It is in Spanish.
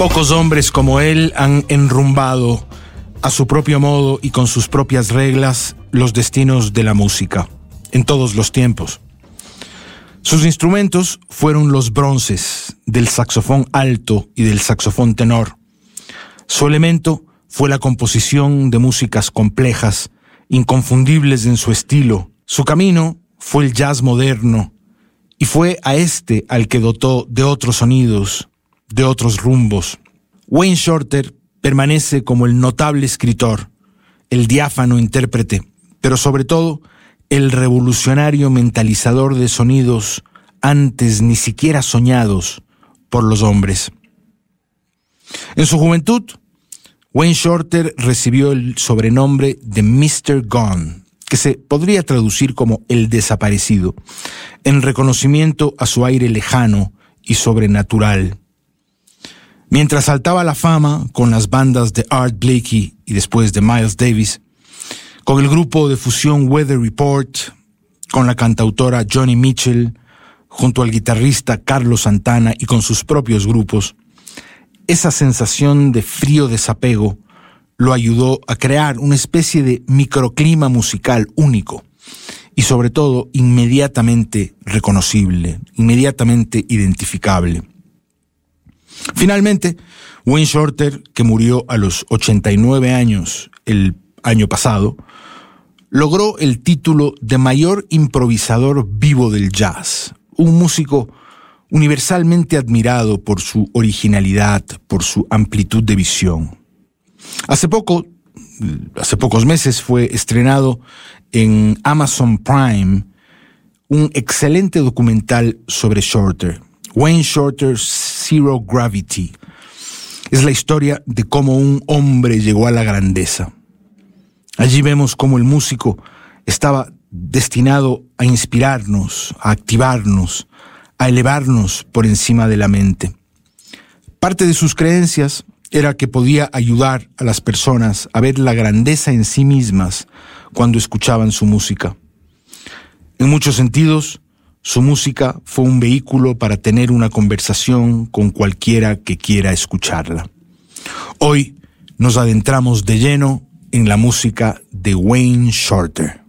Pocos hombres como él han enrumbado a su propio modo y con sus propias reglas los destinos de la música, en todos los tiempos. Sus instrumentos fueron los bronces del saxofón alto y del saxofón tenor. Su elemento fue la composición de músicas complejas, inconfundibles en su estilo. Su camino fue el jazz moderno y fue a este al que dotó de otros sonidos, de otros rumbos. Wayne Shorter permanece como el notable escritor, el diáfano intérprete, pero sobre todo el revolucionario mentalizador de sonidos antes ni siquiera soñados por los hombres. En su juventud, Wayne Shorter recibió el sobrenombre de Mr. Gone, que se podría traducir como el desaparecido, en reconocimiento a su aire lejano y sobrenatural. Mientras saltaba a la fama con las bandas de Art Blakey y después de Miles Davis, con el grupo de fusión Weather Report, con la cantautora Joni Mitchell, junto al guitarrista Carlos Santana y con sus propios grupos, esa sensación de frío desapego lo ayudó a crear una especie de microclima musical único y sobre todo inmediatamente reconocible, inmediatamente identificable. Finalmente, Wayne Shorter, que murió a los 89 años el año pasado, logró el título de mayor improvisador vivo del jazz, un músico universalmente admirado por su originalidad, por su amplitud de visión. Hace pocos meses fue estrenado en Amazon Prime un excelente documental sobre Shorter, Wayne Shorter's Zero Gravity. Es la historia de cómo un hombre llegó a la grandeza. Allí vemos cómo el músico estaba destinado a inspirarnos, a activarnos, a elevarnos por encima de la mente. Parte de sus creencias era que podía ayudar a las personas a ver la grandeza en sí mismas cuando escuchaban su música. En muchos sentidos, su música fue un vehículo para tener una conversación con cualquiera que quiera escucharla. Hoy nos adentramos de lleno en la música de Wayne Shorter.